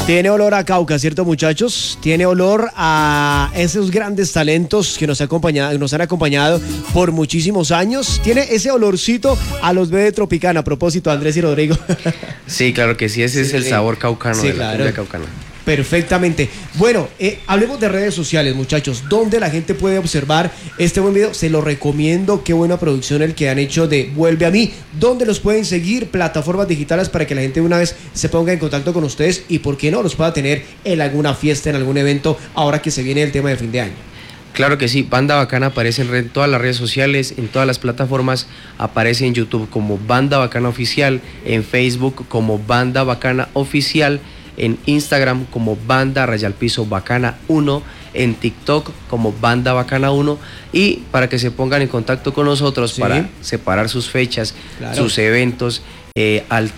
Tiene olor a Cauca, ¿cierto, muchachos? Tiene olor a esos grandes talentos que nos han acompañado por muchísimos años. Tiene ese olorcito a los bebés de Tropicana. A propósito, Andrés y Rodrigo. Sí, claro que sí, ese es el sabor caucano, sí, de la cumbia caucana. Perfectamente. Bueno, hablemos de redes sociales, muchachos. ¿Dónde la gente puede observar este buen video? Se lo recomiendo. Qué buena producción el que han hecho de Vuelve a mí. ¿Dónde los pueden seguir? Plataformas digitales para que la gente de una vez se ponga en contacto con ustedes y, ¿por qué no?, los pueda tener en alguna fiesta, en algún evento, ahora que se viene el tema de fin de año. Claro que sí, Banda Bacana aparece en todas las redes sociales, en todas las plataformas, aparece en YouTube como Banda Bacana Oficial, en Facebook como Banda Bacana Oficial, en Instagram como Banda _ Bacana 1, en TikTok como Banda Bacana 1, y para que se pongan en contacto con nosotros, sí, para separar sus fechas, claro, sus eventos, al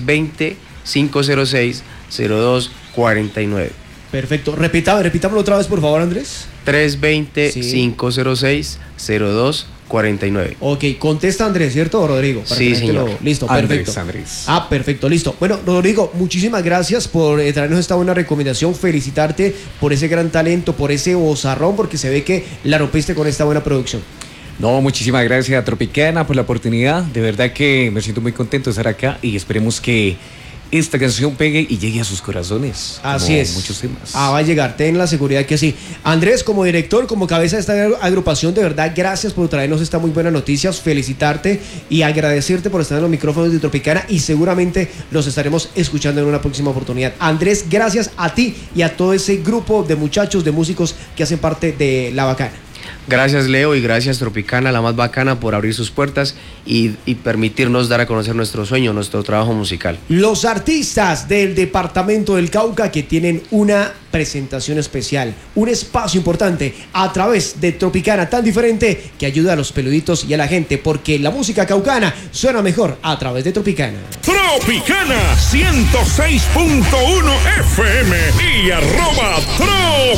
320-506-0249. Perfecto. Repitámoslo otra vez, por favor, Andrés. 320-506-0249. Ok, contesta Andrés, ¿cierto, Rodrigo? Para sí, señor. Listo, Andrés, perfecto. Andrés. Ah, perfecto, listo. Bueno, Rodrigo, muchísimas gracias por traernos esta buena recomendación. Felicitarte por ese gran talento, por ese vozarrón, porque se ve que la rompiste con esta buena producción. No, muchísimas gracias a Tropicana por la oportunidad. De verdad que me siento muy contento de estar acá y esperemos que esta canción pegue y llegue a sus corazones. Así es. Muchos temas. Va a llegar, ten la seguridad que sí. Andrés, como director, como cabeza de esta agrupación, de verdad, gracias por traernos esta muy buena noticia. Felicitarte y agradecerte por estar en los micrófonos de Tropicana, y seguramente los estaremos escuchando en una próxima oportunidad. Andrés, gracias a ti y a todo ese grupo de muchachos, de músicos que hacen parte de La Bacana. Gracias, Leo, y gracias, Tropicana, la más bacana, por abrir sus puertas y permitirnos dar a conocer nuestro sueño, nuestro trabajo musical. Los artistas del departamento del Cauca que tienen una presentación especial, un espacio importante a través de Tropicana, tan diferente que ayuda a los peluditos y a la gente, porque la música caucana suena mejor a través de Tropicana. Tropicana 106.1 FM y @Trop